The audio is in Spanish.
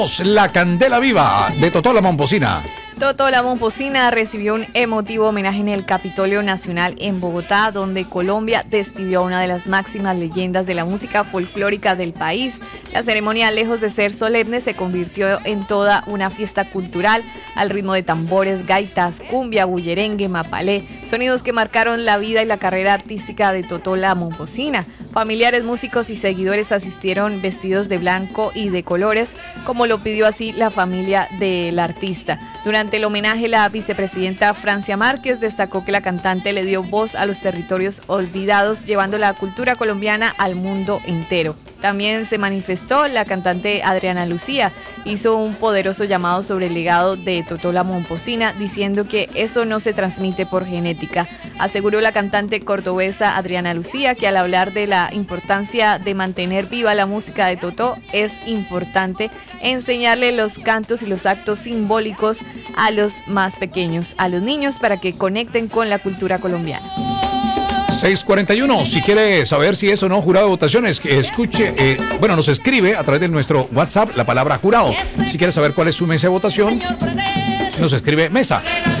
La Candela Viva de Totó la Momposina. Totó la Momposina recibió un emotivo homenaje en el Capitolio Nacional en Bogotá, donde Colombia despidió a una de las máximas leyendas de la música folclórica del país. La ceremonia, lejos de ser solemne, se convirtió en toda una fiesta cultural al ritmo de tambores, gaitas, cumbia, bullerengue, mapalé, sonidos que marcaron la vida y la carrera artística de Totó la Momposina. Familiares, músicos y seguidores asistieron vestidos de blanco y de colores, como lo pidió así la familia del artista. Durante el homenaje, la vicepresidenta Francia Márquez destacó que la cantante le dio voz a los territorios olvidados, llevando la cultura colombiana al mundo entero. También se manifestó la cantante Adriana Lucía, hizo un poderoso llamado sobre el legado de Totó la Momposina, diciendo que eso no se transmite por genética. Aseguró la cantante cordobesa Adriana Lucía que al hablar de la importancia de mantener viva la música de Totó, es importante enseñarle los cantos y los actos simbólicos a los más pequeños, a los niños, para que conecten con la cultura colombiana. 641, si quiere saber si es o no jurado de votaciones, que escuche, nos escribe a través de nuestro WhatsApp la palabra jurado. Si quiere saber cuál es su mesa de votación, nos escribe mesa.